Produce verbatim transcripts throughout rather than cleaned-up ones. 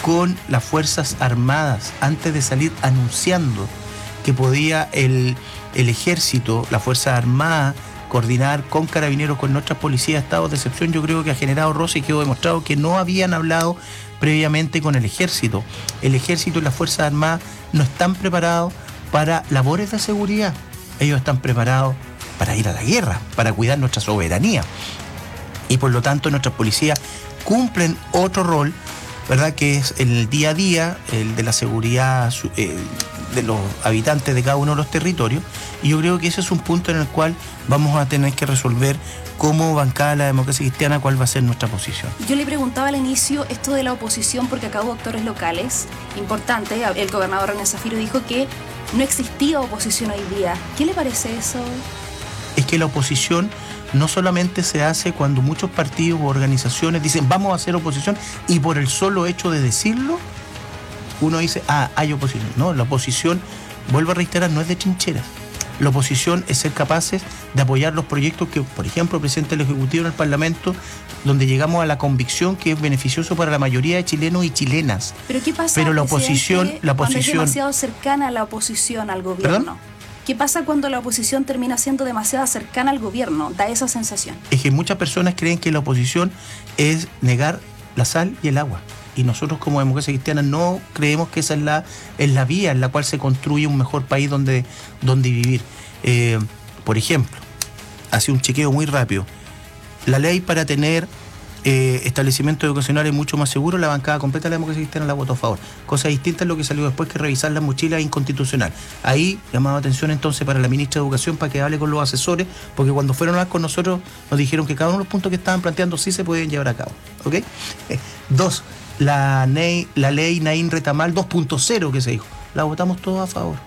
con las Fuerzas Armadas antes de salir anunciando que podía el, el Ejército, la Fuerza Armada, coordinar con Carabineros, con nuestras policías, estados de excepción, yo creo que ha generado roce y quedó demostrado que no habían hablado previamente con el Ejército. El Ejército y las Fuerzas Armadas no están preparados para labores de seguridad. Ellos están preparados para ir a la guerra, para cuidar nuestra soberanía. Y por lo tanto nuestras policías cumplen otro rol, ¿verdad?, que es el día a día, el de la seguridad eh, de los habitantes de cada uno de los territorios. Y yo creo que ese es un punto en el cual vamos a tener que resolver como bancada de la democracia cristiana cuál va a ser nuestra posición. Yo le preguntaba al inicio esto de la oposición, porque acá hubo actores locales importantes. El gobernador René Zafiro dijo que no existía oposición hoy día. ¿Qué le parece eso? Es que la oposición no solamente se hace cuando muchos partidos o organizaciones dicen vamos a hacer oposición y por el solo hecho de decirlo uno dice, ah, hay oposición. No, la oposición, vuelvo a reiterar, no es de trincheras. La oposición es ser capaces de apoyar los proyectos que, por ejemplo, presenta el Ejecutivo en el Parlamento, donde llegamos a la convicción que es beneficioso para la mayoría de chilenos y chilenas. Pero ¿qué pasa, Pero la oposición, la oposición cuando es demasiado cercana a la oposición al gobierno? ¿Perdón? ¿Qué pasa cuando la oposición termina siendo demasiado cercana al gobierno? Da esa sensación. Es que muchas personas creen que la oposición es negar la sal y el agua. Y nosotros como democracia cristiana no creemos que esa es la, es la vía en la cual se construye un mejor país donde, donde vivir. Eh, por ejemplo, hace un chequeo muy rápido. La ley para tener eh, establecimientos educacionales mucho más seguros, la bancada completa de la democracia cristiana la votó a favor. Cosa distinta es lo que salió después, que revisar las mochilas inconstitucional. Ahí llamaba atención entonces para la ministra de Educación para que hable con los asesores, porque cuando fueron a hablar con nosotros nos dijeron que cada uno de los puntos que estaban planteando sí se podían llevar a cabo. ¿Ok? Eh, dos. La, ley, la ley Naín Retamal dos punto cero que se dijo, la votamos todos a favor.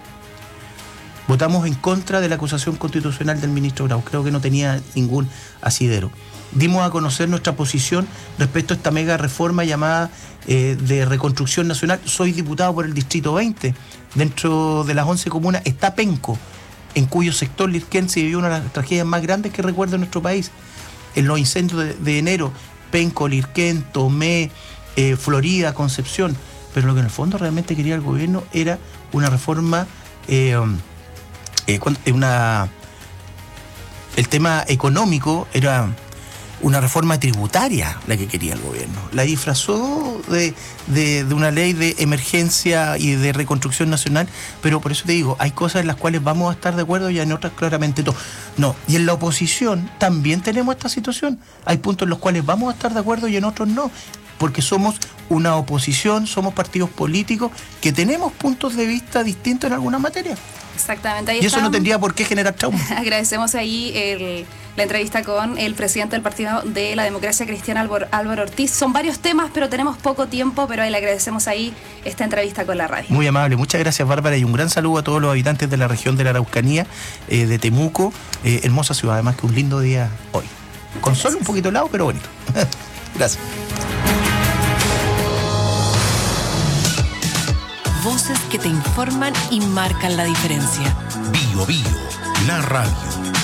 Votamos en contra de la acusación constitucional del ministro Grau, creo que no tenía ningún asidero. Dimos a conocer nuestra posición respecto a esta mega reforma llamada eh, de reconstrucción nacional. Soy diputado por el Distrito veinte, dentro de las once comunas está Penco, en cuyo sector Lirquén se vivió una de las tragedias más grandes que recuerda nuestro país. En los incendios de, de enero, Penco, Lirquén, Tomé, Eh, Florida, Concepción, pero lo que en el fondo realmente quería el gobierno era una reforma, eh, eh, una, el tema económico era una reforma tributaria la que quería el gobierno. La disfrazó de, de, de una ley de emergencia y de reconstrucción nacional, pero por eso te digo, hay cosas en las cuales vamos a estar de acuerdo y en otras claramente no. No, y en la oposición también tenemos esta situación. Hay puntos en los cuales vamos a estar de acuerdo y en otros no, porque somos una oposición, somos partidos políticos que tenemos puntos de vista distintos en alguna materia. Exactamente. Ahí y eso está. No tendría por qué generar trauma. Agradecemos ahí el, la entrevista con el presidente del Partido de la Democracia Cristiana, Álvaro, Álvaro Ortiz. Son varios temas, pero tenemos poco tiempo, pero ahí le agradecemos ahí esta entrevista con la radio. Muy amable. Muchas gracias, Bárbara, y un gran saludo a todos los habitantes de la región de la Araucanía, eh, de Temuco, eh, hermosa ciudad, además que un lindo día hoy. Muchas con sol un poquito helado, pero bonito. Gracias. Voces que te informan y marcan la diferencia. Bio Bio, la radio.